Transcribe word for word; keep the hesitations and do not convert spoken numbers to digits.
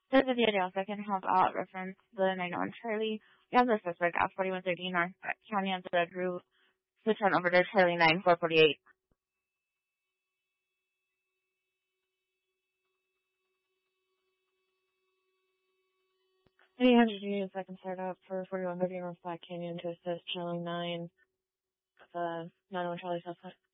There's a video else I can help out reference the nine one Charlie. We have the suspect at forty-one thirty North Canyon Road route. Switch on over to Charlie nine four forty-eight. eight hundred units I can start up for forty-one thirty North Black Canyon to assist Charlie nine, the nine one Charlie suspect.